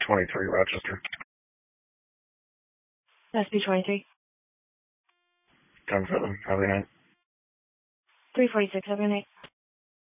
23 Rochester. SB23. 10-7. Have a good night. 346. Have a good night.